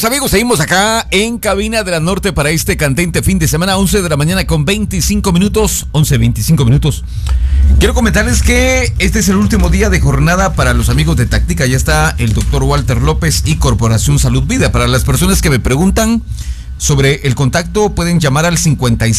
amigos, seguimos acá en Cabina de la Norte para este candente fin de semana, 11 de la mañana con 25 minutos, 11:25 minutos. Quiero comentarles que este es el último día de jornada para los amigos de Táctica. Ya está el doctor Walter López y Corporación Salud Vida. Para las personas que me preguntan sobre el contacto, pueden llamar al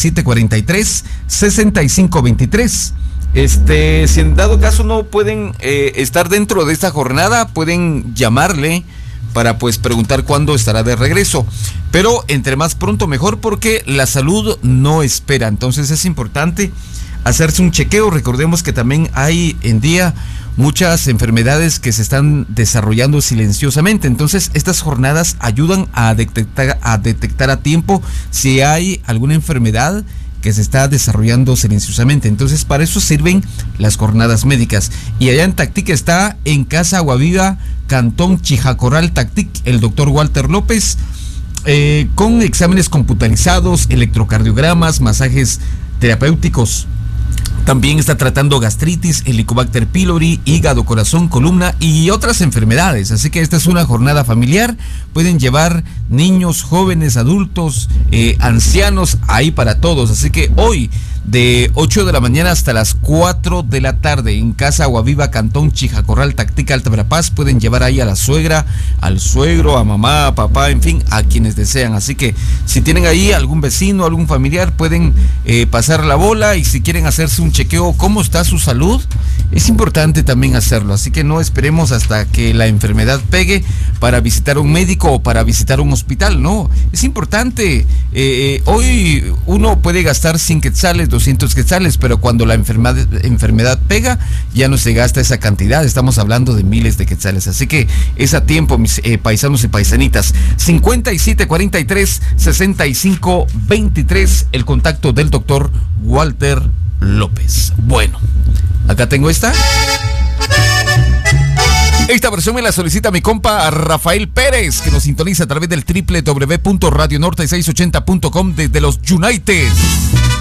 5743-6523. Si en dado caso no pueden estar dentro de esta jornada, pueden llamarle para pues preguntar cuándo estará de regreso, pero entre más pronto mejor, porque la salud no espera. Entonces es importante hacerse un chequeo. Recordemos que también hay en día muchas enfermedades que se están desarrollando silenciosamente. Entonces estas jornadas ayudan a detectar a tiempo si hay alguna enfermedad que se está desarrollando silenciosamente. Entonces para eso sirven las jornadas médicas. Y allá en Táctica está en Casa Aguaviva, Cantón Chijacorral, Táctic, el doctor Walter López, con exámenes computarizados, electrocardiogramas, masajes terapéuticos. También está tratando gastritis, Helicobacter pylori, hígado, corazón, columna y otras enfermedades. Así que esta es una jornada familiar. Pueden llevar niños, jóvenes, adultos, ancianos, ahí para todos. Así que hoy, de 8 de la mañana hasta las 4 de la tarde, en Casa Aguaviva, Cantón Chijacorral, Táctica, Alta Verapaz, pueden llevar ahí a la suegra, al suegro, a mamá, a papá, en fin, a quienes desean. Así que si tienen ahí algún vecino, algún familiar, pueden pasar la bola, y si quieren hacerse un chequeo cómo está su salud, es importante también hacerlo. Así que no esperemos hasta que la enfermedad pegue para visitar a un médico o para visitar un hospital. No, es importante. Hoy uno puede gastar 100 quetzales, 200 quetzales, pero cuando la enfermedad pega, ya no se gasta esa cantidad. Estamos hablando de miles de quetzales. Así que es a tiempo, mis paisanos y paisanitas. 5743-6523, el contacto del doctor Walter López. Bueno, acá tengo esta versión me la solicita mi compa Rafael Pérez, que nos sintoniza a través del www.radionorte680.com desde los United.